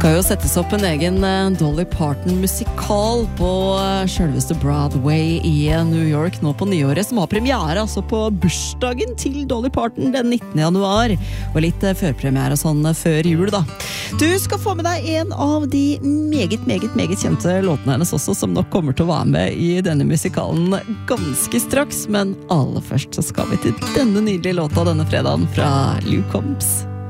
Skal jo settes opp en egen Dolly Parton-musikal på selveste Broadway i New York nå på nyåret, som har premiere altså på bursdagen til Dolly Parton den 19. januar, og litt førpremiere sånn før jul da. Du skal få med deg en av de meget kjente låtene hennes også, som nok kommer til å være med i denne musikalen ganske straks, men aller først så skal vi til denne nydelige låta denne fredagen fra Luke Combs.